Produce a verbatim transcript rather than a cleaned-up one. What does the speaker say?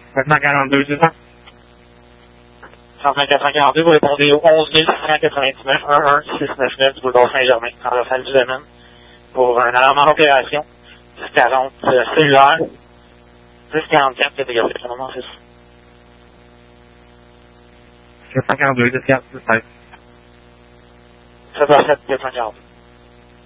sept cent quarante-deux, c'est ça? cent cinq quatre cent quarante-deux, vous répondez au onze mille six cent quatre-vingt-dix-neuf un un six neuf neuf du boulevard Saint-Germain, en Rafale du domaine, pour un alarme en opération, dix quarante euh, cellulaire, dix quarante-quatre catégorie. C'est mon nom, c'est ça. sept cent quarante-deux, dix quarante-deux, sept cent sept quatre cent quarante-deux.